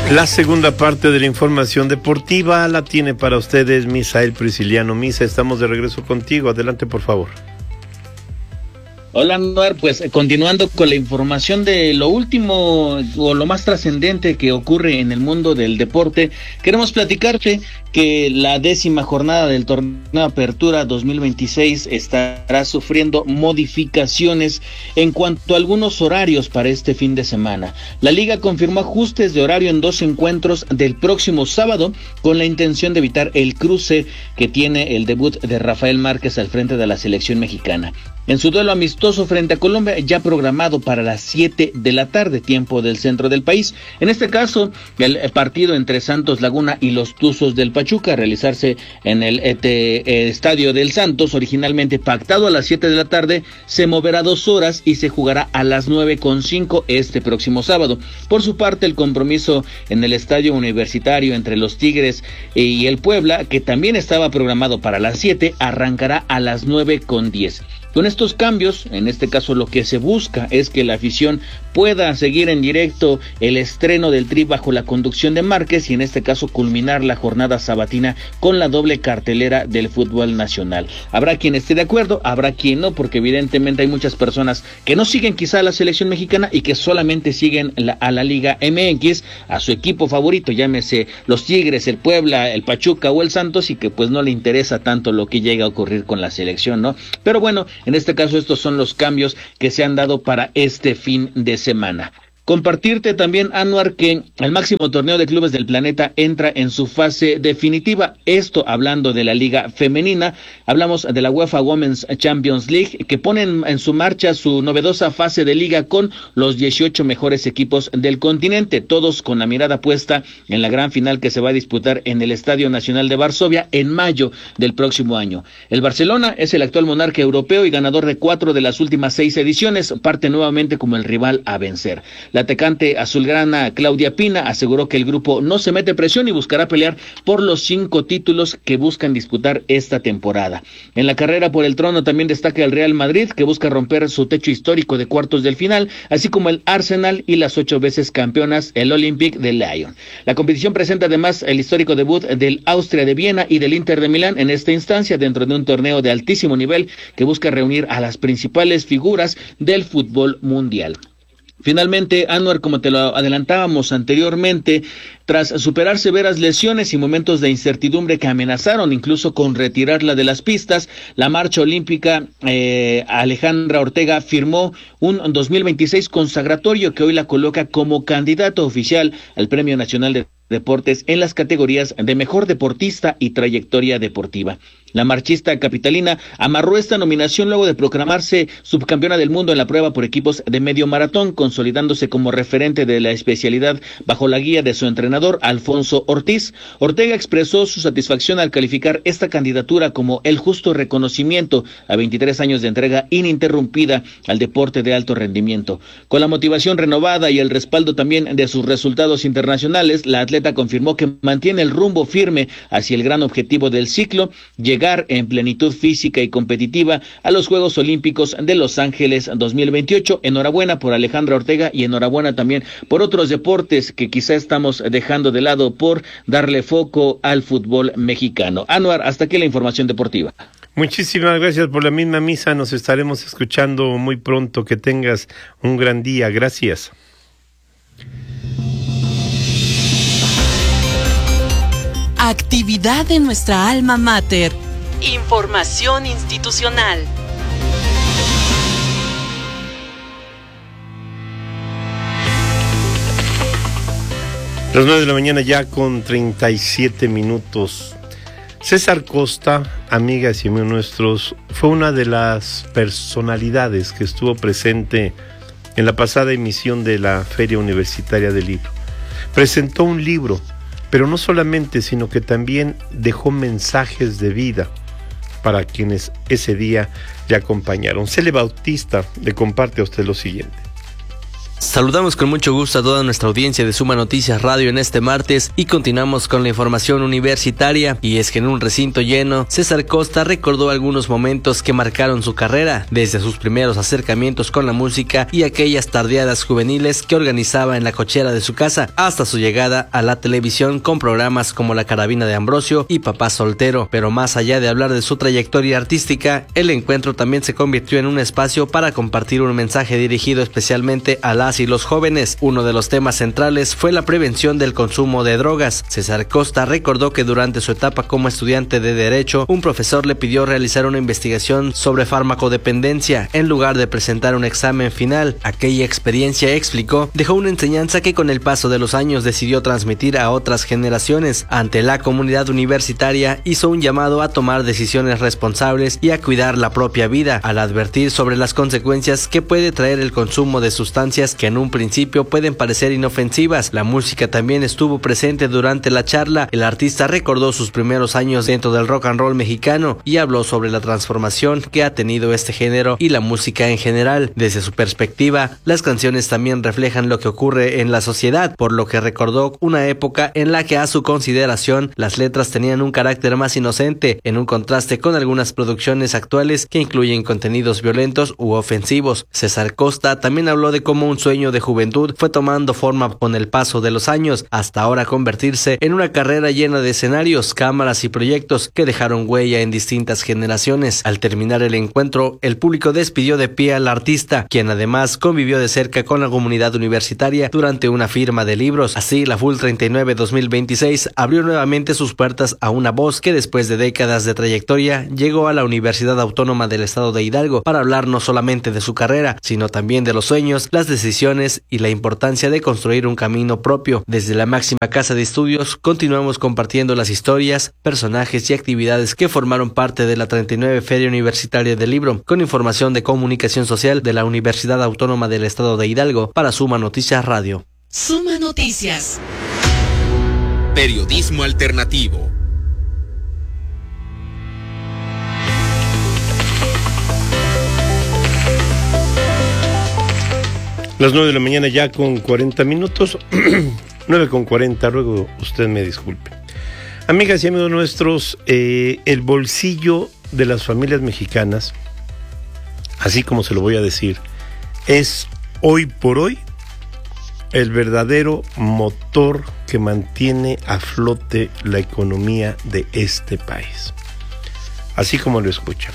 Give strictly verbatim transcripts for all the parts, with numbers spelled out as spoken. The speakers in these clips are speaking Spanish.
La segunda parte de la información deportiva la tiene para ustedes Misael Prisciliano. Misa, estamos de regreso contigo. Adelante, por favor. Hola, Anuar, pues continuando con la información de lo último o lo más trascendente que ocurre en el mundo del deporte, queremos platicarte que la décima jornada del torneo Apertura dos mil veintiséis estará sufriendo modificaciones en cuanto a algunos horarios para este fin de semana. La liga confirmó ajustes de horario en dos encuentros del próximo sábado con la intención de evitar el cruce que tiene el debut de Rafael Márquez al frente de la selección mexicana. En su duelo amistoso frente a Colombia, ya programado para las siete de la tarde, tiempo del centro del país. En este caso, el partido entre Santos Laguna y los Tuzos del Pachuca, a realizarse en el este, Estadio del Santos, originalmente pactado a las siete de la tarde, se moverá dos horas y se jugará a las nueve con cinco este próximo sábado. Por su parte, el compromiso en el Estadio Universitario entre los Tigres y el Puebla, que también estaba programado para las siete, arrancará a las nueve con diez. Con estos cambios, en este caso lo que se busca es que la afición pueda seguir en directo el estreno del Tri bajo la conducción de Márquez y en este caso culminar la jornada sabatina con la doble cartelera del fútbol nacional. Habrá quien esté de acuerdo, habrá quien no, porque evidentemente hay muchas personas que no siguen quizá a la selección mexicana y que solamente siguen la, a la Liga M X, a su equipo favorito, llámese los Tigres, el Puebla, el Pachuca o el Santos, y que pues no le interesa tanto lo que llega a ocurrir con la selección, ¿no? Pero bueno, en este caso estos son los cambios que se han dado para este fin de semana. Compartirte también, Anuar, que el máximo torneo de clubes del planeta entra en su fase definitiva. Esto hablando de la liga femenina. Hablamos de la UEFA Women's Champions League, que pone en, en su marcha su novedosa fase de liga con los dieciocho mejores equipos del continente, todos con la mirada puesta en la gran final que se va a disputar en el Estadio Nacional de Varsovia en mayo del próximo año. El Barcelona es el actual monarca europeo y ganador de cuatro de las últimas seis ediciones, parte nuevamente como el rival a vencer. La atacante azulgrana Claudia Pina aseguró que el grupo no se mete presión y buscará pelear por los cinco títulos que buscan disputar esta temporada. En la carrera por el trono también destaca el Real Madrid, que busca romper su techo histórico de cuartos del final, así como el Arsenal y las ocho veces campeonas, el Olympique de Lyon. La competición presenta además el histórico debut del Austria de Viena y del Inter de Milán en esta instancia dentro de un torneo de altísimo nivel que busca reunir a las principales figuras del fútbol mundial. Finalmente, Anuar, como te lo adelantábamos anteriormente, tras superar severas lesiones y momentos de incertidumbre que amenazaron incluso con retirarla de las pistas, la marcha olímpica eh, Alejandra Ortega firmó un dos mil veintiséis consagratorio que hoy la coloca como candidato oficial al Premio Nacional de Deportes en las categorías de mejor deportista y trayectoria deportiva. La marchista capitalina amarró esta nominación luego de proclamarse subcampeona del mundo en la prueba por equipos de medio maratón, consolidándose como referente de la especialidad bajo la guía de su entrenador Alfonso Ortiz. Ortega expresó su satisfacción al calificar esta candidatura como el justo reconocimiento a veintitrés años de entrega ininterrumpida al deporte de alto rendimiento. Con la motivación renovada y el respaldo también de sus resultados internacionales, la atleta confirmó que mantiene el rumbo firme hacia el gran objetivo del ciclo, llegar en plenitud física y competitiva a los Juegos Olímpicos de Los Ángeles dos mil veintiocho. Enhorabuena por Alejandra Ortega y enhorabuena también por otros deportes que quizá estamos dejando de lado por darle foco al fútbol mexicano. Anuar, hasta aquí la información deportiva. Muchísimas gracias por la misma, Misa. Nos estaremos escuchando muy pronto. Que tengas un gran día. Gracias. Actividad de nuestra alma mater. Información institucional. Las nueve de la mañana ya con treinta y siete minutos. César Costa, amigas y amigos nuestros, fue una de las personalidades que estuvo presente en la pasada emisión de la Feria Universitaria del Libro. Presentó un libro, pero no solamente, sino que también dejó mensajes de vida para quienes ese día le acompañaron. Cele Bautista le comparte a usted lo siguiente. Saludamos con mucho gusto a toda nuestra audiencia de Suma Noticias Radio en este martes y continuamos con la información universitaria. Y es que en un recinto lleno, César Costa recordó algunos momentos que marcaron su carrera, desde sus primeros acercamientos con la música y aquellas tardeadas juveniles que organizaba en la cochera de su casa, hasta su llegada a la televisión con programas como La Carabina de Ambrosio y Papá Soltero. Pero más allá de hablar de su trayectoria artística, el encuentro también se convirtió en un espacio para compartir un mensaje dirigido especialmente a las y los jóvenes. Uno de los temas centrales fue la prevención del consumo de drogas. César Costa recordó que durante su etapa como estudiante de Derecho, un profesor le pidió realizar una investigación sobre farmacodependencia en lugar de presentar un examen final. Aquella experiencia, explicó, dejó una enseñanza que con el paso de los años decidió transmitir a otras generaciones. Ante la comunidad universitaria, hizo un llamado a tomar decisiones responsables y a cuidar la propia vida, al advertir sobre las consecuencias que puede traer el consumo de sustancias que en un principio pueden parecer inofensivas. La música también estuvo presente durante la charla. El artista recordó sus primeros años dentro del rock and roll mexicano y habló sobre la transformación que ha tenido este género y la música en general. Desde su perspectiva, las canciones también reflejan lo que ocurre en la sociedad, por lo que recordó una época en la que a su consideración las letras tenían un carácter más inocente, en un contraste con algunas producciones actuales que incluyen contenidos violentos u ofensivos. César Costa también habló de cómo un sueño de juventud fue tomando forma con el paso de los años, hasta ahora convertirse en una carrera llena de escenarios, cámaras y proyectos que dejaron huella en distintas generaciones. Al terminar el encuentro, el público despidió de pie al artista, quien además convivió de cerca con la comunidad universitaria durante una firma de libros. Así, la Full treinta y nueve dos mil veintiséis abrió nuevamente sus puertas a una voz que después de décadas de trayectoria llegó a la Universidad Autónoma del Estado de Hidalgo para hablar no solamente de su carrera, sino también de los sueños, las decisiones y la importancia de construir un camino propio. Desde la máxima casa de estudios, continuamos compartiendo las historias, personajes y actividades que formaron parte de la treinta y nueve Feria Universitaria del Libro, con información de comunicación social de la Universidad Autónoma del Estado de Hidalgo para Suma Noticias Radio. Suma Noticias. Periodismo alternativo. Las nueve de la mañana ya con cuarenta minutos, nueve con cuarenta, ruego usted me disculpe. Amigas y amigos nuestros, eh, el bolsillo de las familias mexicanas, así como se lo voy a decir, es hoy por hoy el verdadero motor que mantiene a flote la economía de este país, así como lo escuchan.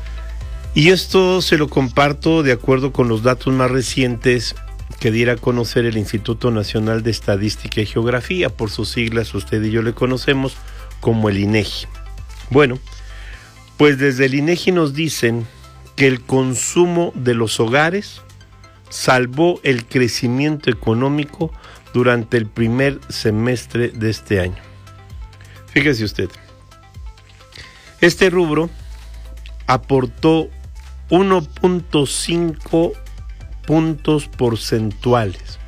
Y esto se lo comparto de acuerdo con los datos más recientes que diera a conocer el Instituto Nacional de Estadística y Geografía, por sus siglas usted y yo le conocemos como el INEGI. Bueno, pues desde el INEGI nos dicen que el consumo de los hogares salvó el crecimiento económico durante el primer semestre de este año. Fíjese usted, este rubro aportó uno punto cinco puntos porcentuales,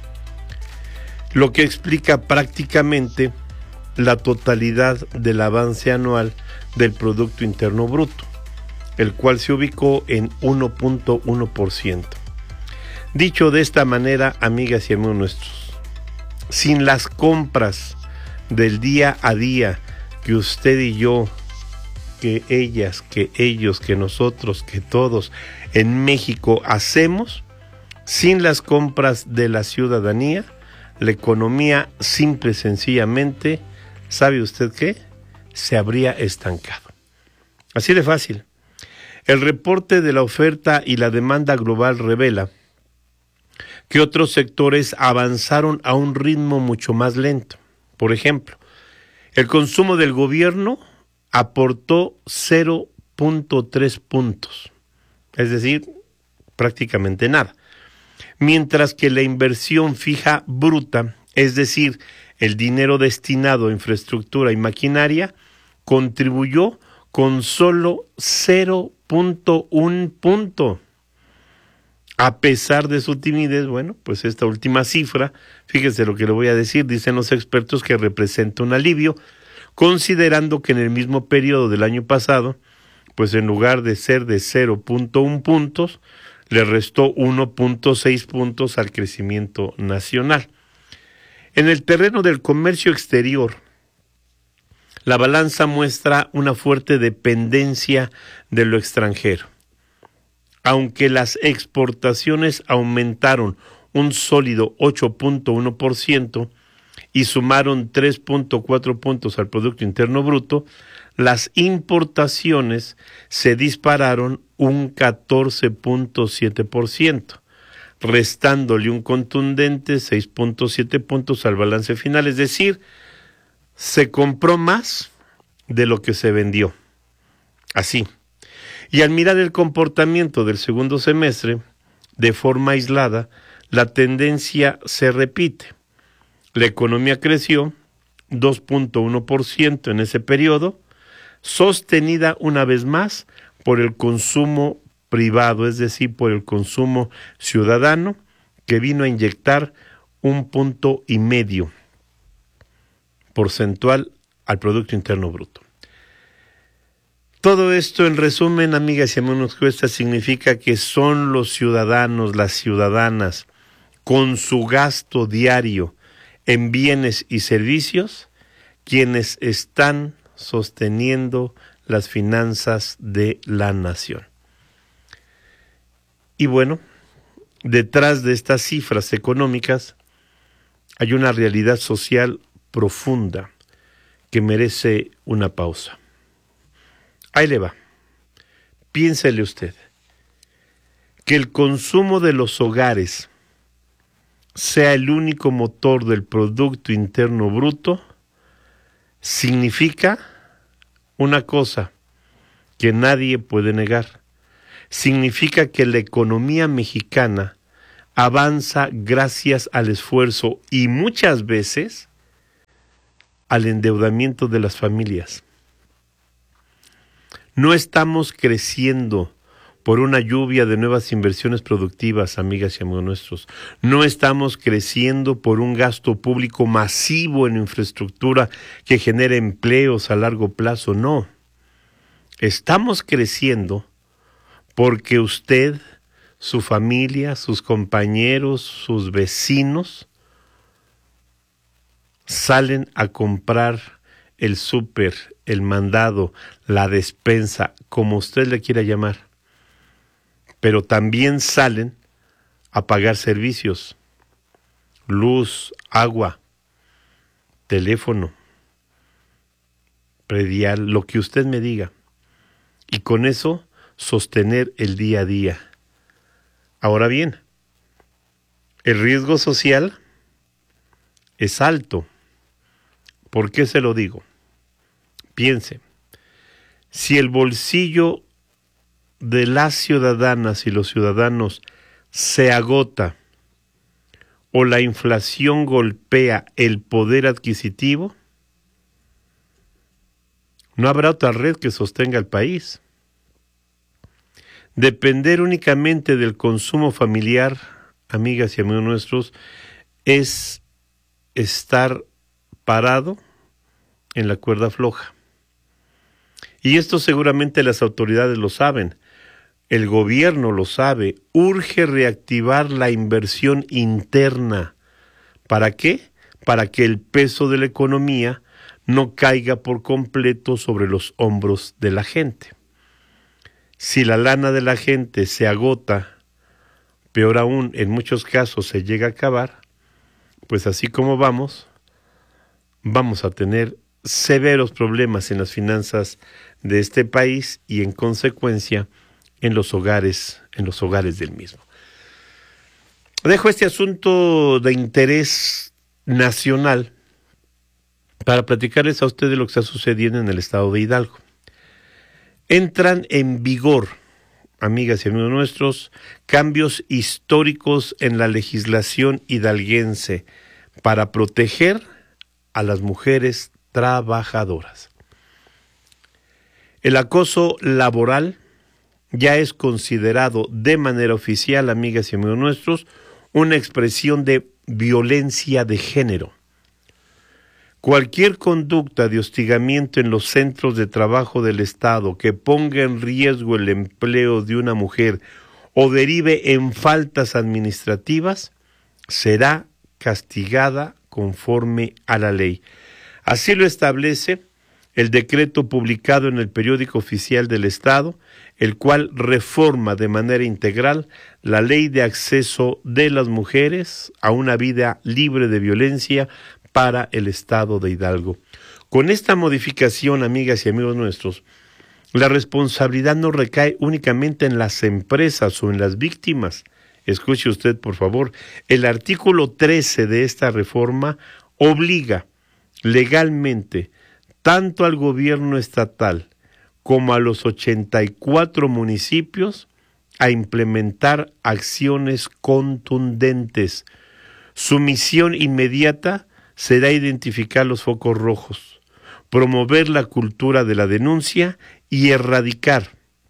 lo que explica prácticamente la totalidad del avance anual del Producto Interno Bruto, el cual se ubicó en uno punto uno por ciento. Dicho de esta manera, amigas y amigos nuestros, sin las compras del día a día que usted y yo, que ellas, que ellos, que nosotros, que todos en México hacemos, sin las compras de la ciudadanía, la economía simple y sencillamente, ¿sabe usted qué? Se habría estancado. Así de fácil. El reporte de la oferta y la demanda global revela que otros sectores avanzaron a un ritmo mucho más lento. Por ejemplo, el consumo del gobierno aportó cero punto tres puntos, es decir, prácticamente nada. Mientras que la inversión fija bruta, es decir, el dinero destinado a infraestructura y maquinaria, contribuyó con solo cero punto uno punto. A pesar de su timidez, bueno, pues esta última cifra, fíjese lo que le voy a decir, dicen los expertos que representa un alivio, considerando que en el mismo periodo del año pasado, pues en lugar de ser de cero punto uno puntos, le restó uno punto seis puntos al crecimiento nacional. En el terreno del comercio exterior, la balanza muestra una fuerte dependencia de lo extranjero. Aunque las exportaciones aumentaron un sólido ocho punto uno por ciento y sumaron tres punto cuatro puntos al Producto Interno Bruto, las importaciones se dispararon un catorce punto siete por ciento, restándole un contundente seis punto siete puntos al balance final, es decir, se compró más de lo que se vendió. Así. Y al mirar el comportamiento del segundo semestre, de forma aislada, la tendencia se repite. La economía creció dos punto uno por ciento en ese periodo, sostenida una vez más por el consumo privado, es decir, por el consumo ciudadano, que vino a inyectar un punto y medio porcentual al Producto Interno Bruto. Todo esto, en resumen, amigas y amigos, cuesta significa que son los ciudadanos, las ciudadanas, con su gasto diario en bienes y servicios, quienes están sosteniendo las finanzas de la nación. Y bueno, detrás de estas cifras económicas hay una realidad social profunda que merece una pausa. Ahí le va. Piénsele usted que el consumo de los hogares sea el único motor del Producto Interno Bruto significa una cosa que nadie puede negar. Significa que la economía mexicana avanza gracias al esfuerzo y muchas veces al endeudamiento de las familias. No estamos creciendo por una lluvia de nuevas inversiones productivas, amigas y amigos nuestros. No estamos creciendo por un gasto público masivo en infraestructura que genere empleos a largo plazo, no. Estamos creciendo porque usted, su familia, sus compañeros, sus vecinos salen a comprar el súper, el mandado, la despensa, como usted le quiera llamar, pero también salen a pagar servicios, luz, agua, teléfono, predial, lo que usted me diga, y con eso sostener el día a día. Ahora bien, el riesgo social es alto. ¿Por qué se lo digo? Piense, si el bolsillo de las ciudadanas y los ciudadanos se agota o la inflación golpea el poder adquisitivo, no habrá otra red que sostenga el país. Depender únicamente del consumo familiar, amigas y amigos nuestros, es estar parado en la cuerda floja. Y esto seguramente las autoridades lo saben, el gobierno lo sabe, urge reactivar la inversión interna. ¿Para qué? Para que el peso de la economía no caiga por completo sobre los hombros de la gente. Si la lana de la gente se agota, peor aún, en muchos casos se llega a acabar, pues así como vamos, vamos a tener severos problemas en las finanzas de este país y en consecuencia en los hogares, en los hogares del mismo. Dejo este asunto de interés nacional para platicarles a ustedes lo que está sucediendo en el estado de Hidalgo. Entran en vigor, amigas y amigos nuestros, cambios históricos en la legislación hidalguense para proteger a las mujeres trabajadoras. El acoso laboral ya es considerado de manera oficial, amigas y amigos nuestros, una expresión de violencia de género. Cualquier conducta de hostigamiento en los centros de trabajo del Estado que ponga en riesgo el empleo de una mujer o derive en faltas administrativas, será castigada conforme a la ley. Así lo establece el decreto publicado en el Periódico Oficial del Estado, el cual reforma de manera integral la ley de acceso de las mujeres a una vida libre de violencia para el Estado de Hidalgo. Con esta modificación, amigas y amigos nuestros, la responsabilidad no recae únicamente en las empresas o en las víctimas. Escuche usted, por favor, el artículo trece de esta reforma obliga legalmente tanto al gobierno estatal como a los ochenta y cuatro municipios a implementar acciones contundentes. Su misión inmediata será identificar los focos rojos, promover la cultura de la denuncia y erradicar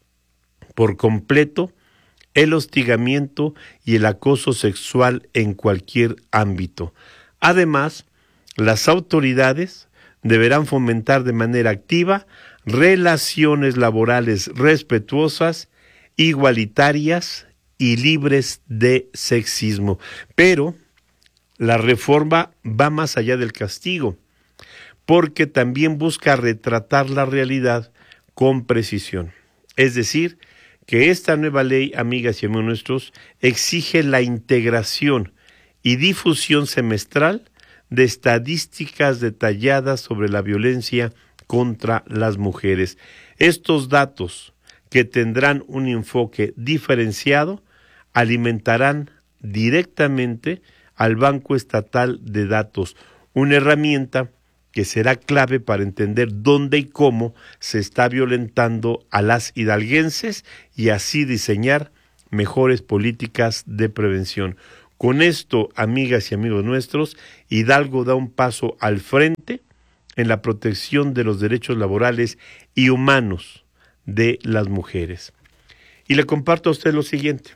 por completo el hostigamiento y el acoso sexual en cualquier ámbito. Además, las autoridades deberán fomentar de manera activa relaciones laborales respetuosas, igualitarias y libres de sexismo. Pero la reforma va más allá del castigo, porque también busca retratar la realidad con precisión. Es decir, que esta nueva ley, amigas y amigos nuestros, exige la integración y difusión semestral de estadísticas detalladas sobre la violencia contra las mujeres. Estos datos, que tendrán un enfoque diferenciado, alimentarán directamente al Banco Estatal de Datos, una herramienta que será clave para entender dónde y cómo se está violentando a las hidalguenses y así diseñar mejores políticas de prevención. Con esto, amigas y amigos nuestros, Hidalgo da un paso al frente en la protección de los derechos laborales y humanos de las mujeres. Y le comparto a usted lo siguiente.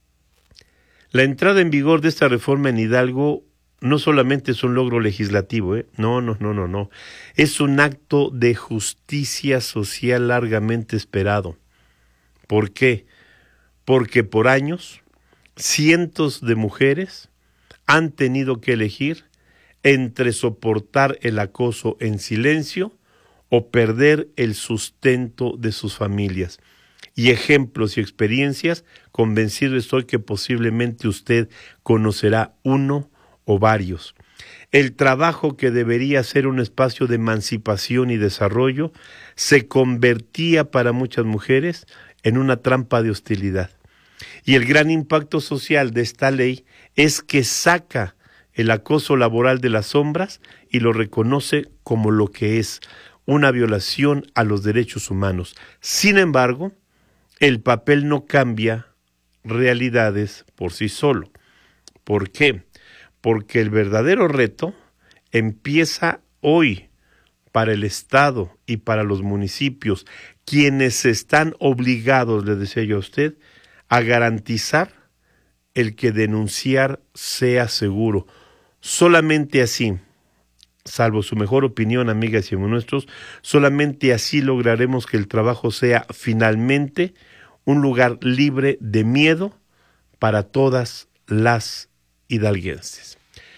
La entrada en vigor de esta reforma en Hidalgo no solamente es un logro legislativo, ¿eh? no, no, no, no, no. Es un acto de justicia social largamente esperado. ¿Por qué? Porque por años cientos de mujeres han tenido que elegir entre soportar el acoso en silencio o perder el sustento de sus familias. Y ejemplos y experiencias, convencido estoy que posiblemente usted conocerá uno o varios. El trabajo que debería ser un espacio de emancipación y desarrollo se convertía para muchas mujeres en una trampa de hostilidad. Y el gran impacto social de esta ley es que saca el acoso laboral de las sombras y lo reconoce como lo que es, una violación a los derechos humanos. Sin embargo, el papel no cambia realidades por sí solo. ¿Por qué? Porque el verdadero reto empieza hoy para el Estado y para los municipios, quienes están obligados, le decía yo a usted, a garantizar el que denunciar sea seguro. Solamente así, salvo su mejor opinión, amigas y amigos nuestros, solamente así lograremos que el trabajo sea finalmente un lugar libre de miedo para todas las hidalguenses.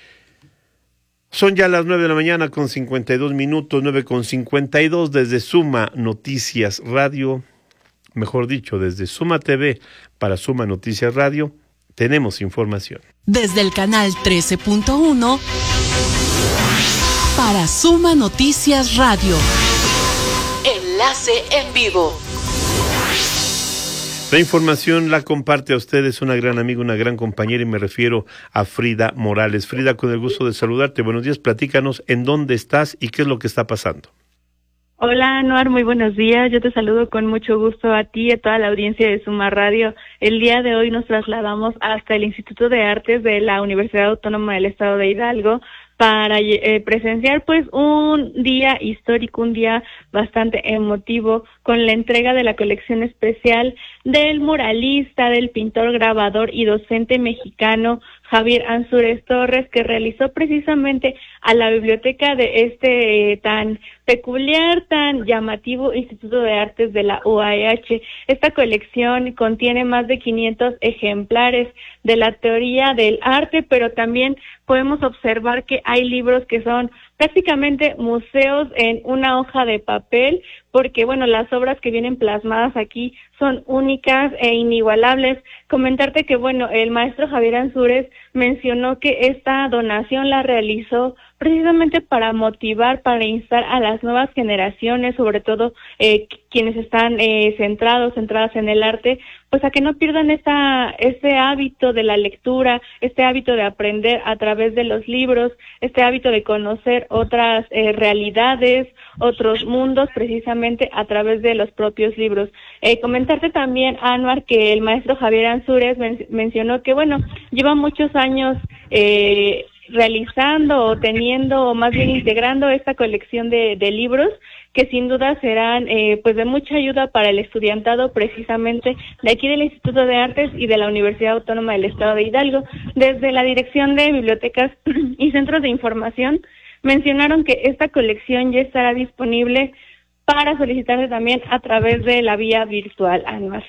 Son ya las nueve de la mañana con cincuenta y dos minutos, nueve con cincuenta y dos desde Suma Noticias Radio, mejor dicho, desde Suma T V para Suma Noticias Radio, tenemos información. Desde el canal trece punto uno para Suma Noticias Radio. Enlace en vivo. La información la comparte a ustedes una gran amiga, una gran compañera, y me refiero a Frida Morales. Frida, con el gusto de saludarte. Buenos días, platícanos en dónde estás y qué es lo que está pasando. Hola, Anuar, muy buenos días. Yo te saludo con mucho gusto a ti y a toda la audiencia de Suma Radio. El día de hoy nos trasladamos hasta el Instituto de Artes de la Universidad Autónoma del Estado de Hidalgo para eh, presenciar pues un día histórico, un día bastante emotivo, con la entrega de la colección especial del muralista, del pintor, grabador y docente mexicano Javier Ansúrez Torres, que realizó precisamente a la biblioteca de este eh, tan peculiar, tan llamativo Instituto de Artes de la U A H. Esta colección contiene más de quinientos ejemplares de la teoría del arte, pero también podemos observar que hay libros que son prácticamente museos en una hoja de papel, porque bueno, las obras que vienen plasmadas aquí son únicas e inigualables. Comentarte que bueno, el maestro Javier Ansúrez mencionó que esta donación la realizó precisamente para motivar, para instar a las nuevas generaciones, sobre todo eh, quienes están eh, centrados, centradas en el arte, pues a que no pierdan esta, este hábito de la lectura, este hábito de aprender a través de los libros, este hábito de conocer otras eh, realidades, otros mundos, precisamente a través de los propios libros. Eh, comentarte también, Anuar, que el maestro Javier Ansúrez men- mencionó que, bueno, lleva muchos años eh, realizando o teniendo, o más bien integrando esta colección de, de libros, que sin duda serán eh, pues de mucha ayuda para el estudiantado precisamente de aquí del Instituto de Artes y de la Universidad Autónoma del Estado de Hidalgo. Desde la Dirección de Bibliotecas y Centros de Información mencionaron que esta colección ya estará disponible para solicitarse también a través de la vía virtual, Anuar.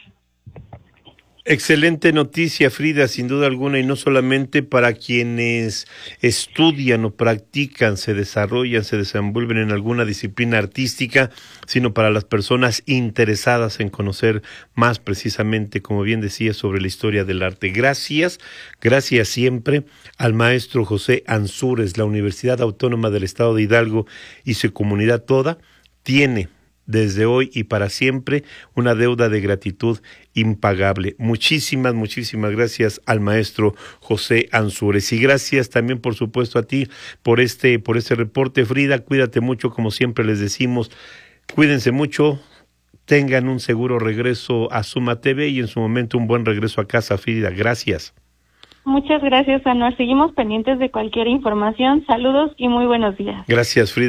Excelente noticia, Frida, sin duda alguna, y no solamente para quienes estudian o practican, se desarrollan, se desenvuelven en alguna disciplina artística, sino para las personas interesadas en conocer más precisamente, como bien decía, sobre la historia del arte. Gracias, gracias siempre al maestro José Ansúrez. La Universidad Autónoma del Estado de Hidalgo y su comunidad toda tiene desde hoy y para siempre una deuda de gratitud impagable. Muchísimas, muchísimas gracias al maestro José Ansúrez, y gracias también por supuesto a ti por este, por este reporte. Frida, cuídate mucho, como siempre les decimos, cuídense mucho, tengan un seguro regreso a Suma T V y en su momento un buen regreso a casa, Frida. Gracias. Muchas gracias, Anuar. Seguimos pendientes de cualquier información. Saludos y muy buenos días. Gracias, Frida.